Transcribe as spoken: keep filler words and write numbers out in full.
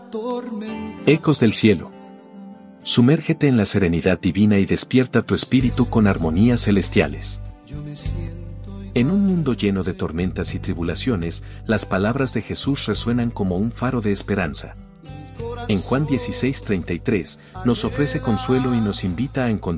Ecos del cielo. Sumérgete en la serenidad divina y despierta tu espíritu con armonías celestiales. En un mundo lleno de tormentas y tribulaciones, las palabras de Jesús resuenan como un faro de esperanza. En Juan dieciséis treinta y tres, nos ofrece consuelo y nos invita a encontrar